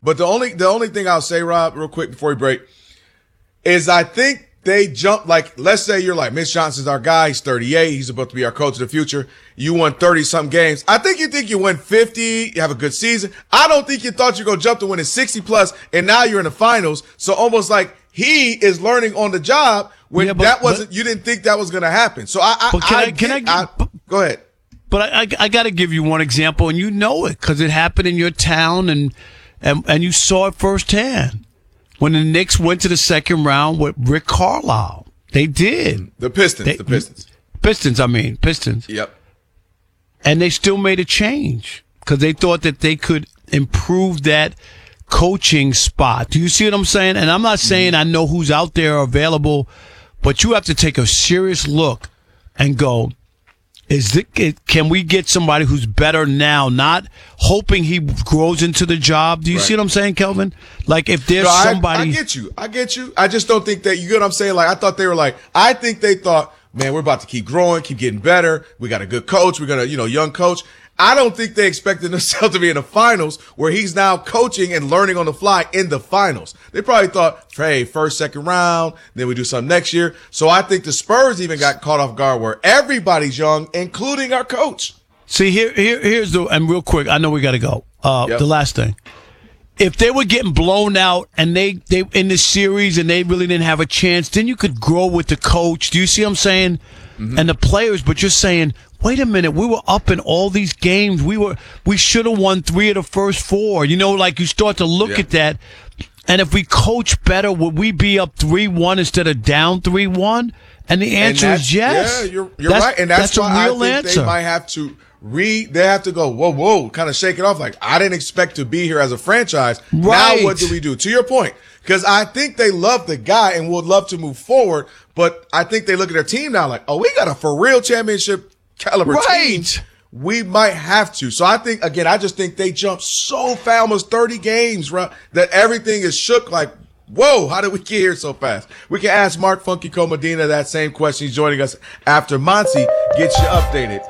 But the only thing I'll say, Rob, real quick before we break, is I think they jump, like, let's say you're like, Mitch Johnson's our guy. He's 38. He's about to be our coach of the future. You won 30-something games. I think you win 50. You have a good season. I don't think you thought you were going to jump to winning 60-plus, and now you're in the finals. So almost like he is learning on the job when you didn't think that was going to happen. So go ahead. But I got to give you one example, and you know it because it happened in your town, and you saw it firsthand. When the Knicks went to the second round with Rick Carlisle, they did. The Pistons. Pistons. Yep. And they still made a change because they thought that they could improve that coaching spot. Do you see what I'm saying? And I'm not saying I know who's out there available, but you have to take a serious look and go, can we get somebody who's better now, not hoping he grows into the job? Do you see what I'm saying, Kelvin? Like, if there's somebody... I get you. I just don't think that... You get what I'm saying? Like, I think they thought, man, we're about to keep growing, keep getting better. We got a good coach. We got a, young coach. I don't think they expected themselves to be in the finals where he's now coaching and learning on the fly in the finals. They probably thought, hey, first, second round, then we do something next year. So I think the Spurs even got caught off guard where everybody's young, including our coach. See, here's and real quick, I know we got to go. The last thing. If they were getting blown out and they in the series and they really didn't have a chance, then you could grow with the coach. Do you see what I'm saying? Mm-hmm. And the players, but you're saying, wait a minute, we were up in all these games. We should have won 3 of the first 4. Like you start to look at that. And if we coach better, would we be up 3-1 instead of down 3-1? And the answer is yes. Yeah, you're right. And that's why a real I think answer. They might have to they have to go, whoa, kind of shake it off. Like, I didn't expect to be here as a franchise. Right. Now what do we do? To your point, because I think they love the guy and would love to move forward. But I think they look at their team now like, we got a for real championship caliber team. We might have to. So I think, again, I just think they jumped so fast, almost 30 games, right, that everything is shook like, whoa, how did we get here so fast? We can ask Mark Funky Medina that same question. He's joining us after Monty gets you updated.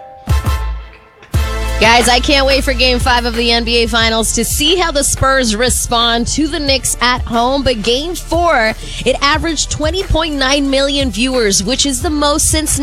Guys, I can't wait for Game 5 of the NBA Finals to see how the Spurs respond to the Knicks at home. But Game 4, it averaged 20.9 million viewers, which is the most since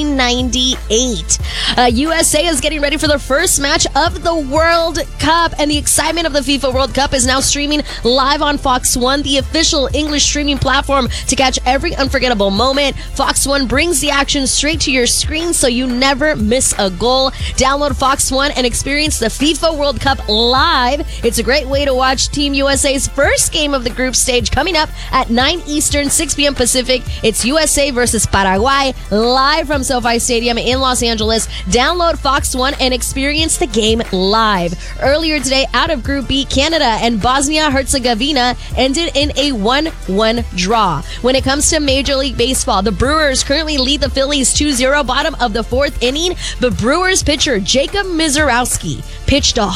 1998. USA is getting ready for the first match of the World Cup, and the excitement of the FIFA World Cup is now streaming live on Fox One, the official English streaming platform to catch every unforgettable moment. Fox One brings the action straight to your screen so you never miss a goal. Download Fox One and experience the FIFA World Cup live. It's a great way to watch Team USA's first game of the group stage coming up at 9 Eastern, 6 p.m. Pacific. It's USA versus Paraguay live from SoFi Stadium in Los Angeles. Download Fox One and experience the game live. Earlier today, out of Group B, Canada and Bosnia-Herzegovina ended in a 1-1 draw. When it comes to Major League Baseball, the Brewers currently lead the Phillies 2-0, bottom of the 4th inning. The Brewers pitcher Jacob Mizorowski pitched a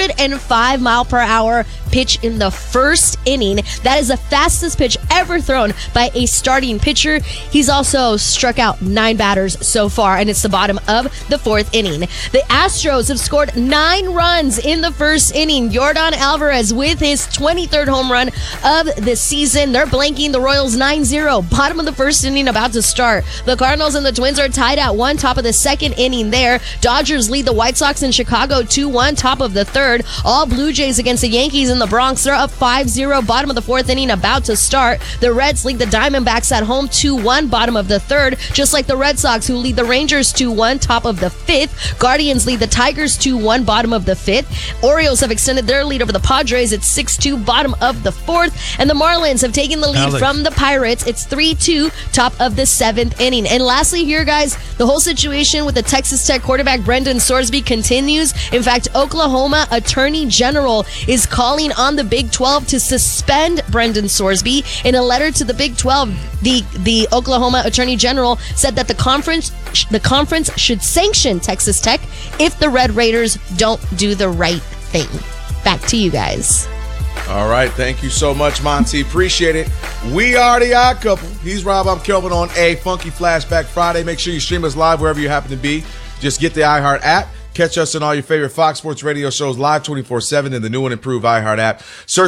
105-mile-per-hour pitch in the first inning. That is the fastest pitch ever thrown by a starting pitcher. He's also struck out 9 batters so far, and it's the bottom of the 4th inning. The Astros have scored 9 runs in the first inning. Yordan Alvarez with his 23rd home run of the season. They're blanking the Royals 9-0. Bottom of the first inning about to start. The Cardinals and the Twins are tied at 1, top of the 2nd inning there. Dodgers lead the White Sox in Chicago 2-1, top of the 3rd. All Blue Jays against the Yankees in the Bronx. They're up 5-0, bottom of the 4th inning about to start. The Reds lead the Diamondbacks at home 2-1, bottom of the 3rd, just like the Red Sox, who lead the Rangers 2-1, top of the 5th. Guardians lead the Tigers 2-1, bottom of the 5th. Orioles have extended their lead over the Padres. It's 6-2, bottom of the 4th. And the Marlins have taken the lead from the Pirates. It's 3-2, top of the 7th inning. And lastly here, guys, the whole situation with the Texas Tech quarterback Brendan Sorsby continues. In fact, Oklahoma Attorney General is calling on the Big 12 to suspend Brendan Sorsby. In a letter to the Big 12, the Oklahoma Attorney General said that the conference should sanction Texas Tech if the Red Raiders don't do the right thing. Back to you guys. All right. Thank you so much, Monty. Appreciate it. We are the Odd Couple. He's Rob. I'm Kelvin on a Funky Flashback Friday. Make sure you stream us live wherever you happen to be. Just get the iHeart app. Catch us on all your favorite Fox Sports radio shows live 24/7 in the new and improved iHeart app. Search